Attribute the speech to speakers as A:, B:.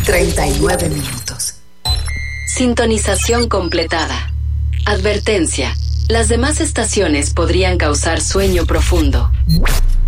A: 39 minutos.
B: Sintonización completada. Advertencia. Las demás estaciones podrían causar sueño profundo.